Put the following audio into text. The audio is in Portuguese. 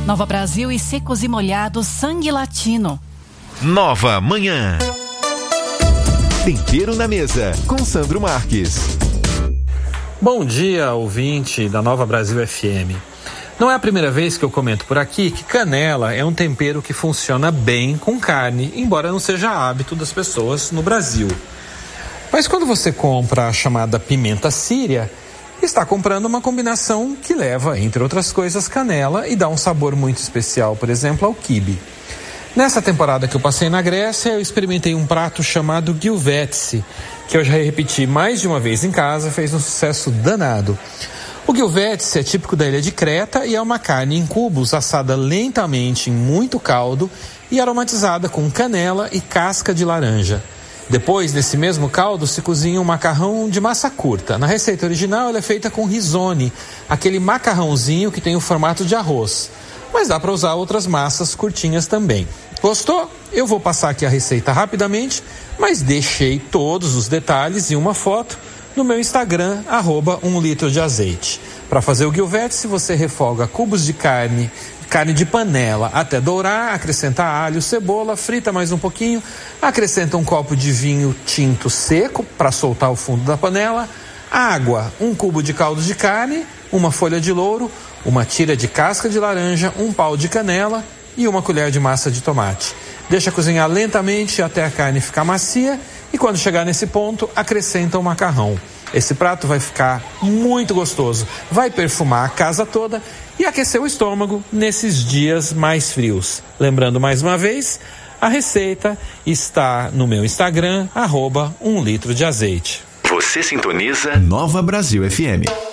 Nova Brasil e Secos e Molhados Sangue Latino. Nova Manhã. Tempero na mesa, com Sandro Marques. Bom dia, ouvinte da Nova Brasil FM. Não é a primeira vez que eu comento por aqui que canela é um tempero que funciona bem com carne, embora não seja hábito das pessoas no Brasil. Mas quando você compra a chamada pimenta síria, está comprando uma combinação que leva, entre outras coisas, canela e dá um sabor muito especial, por exemplo, ao quibe. Nessa temporada que eu passei na Grécia, eu experimentei um prato chamado gyuveci, que eu já repeti mais de uma vez em casa, fez um sucesso danado. O gyuveci é típico da ilha de Creta e é uma carne em cubos assada lentamente em muito caldo e aromatizada com canela e casca de laranja. Depois, nesse mesmo caldo, se cozinha um macarrão de massa curta. Na receita original, ela é feita com risone, aquele macarrãozinho que tem o formato de arroz. Mas dá para usar outras massas curtinhas também. Gostou? Eu vou passar aqui a receita rapidamente, mas deixei todos os detalhes e uma foto no meu Instagram, @1 litro de azeite. Para fazer o gyuveci, você refoga cubos de carne de panela até dourar, acrescenta alho, cebola, frita mais um pouquinho, acrescenta um copo de vinho tinto seco para soltar o fundo da panela, água, um cubo de caldo de carne, uma folha de louro, uma tira de casca de laranja, um pau de canela e uma colher de massa de tomate. Deixa cozinhar lentamente até a carne ficar macia e quando chegar nesse ponto, acrescenta o macarrão. Esse prato vai ficar muito gostoso, vai perfumar a casa toda e aquecer o estômago nesses dias mais frios. Lembrando mais uma vez, a receita está no meu Instagram, @1 litro de azeite. Você sintoniza Nova Brasil FM.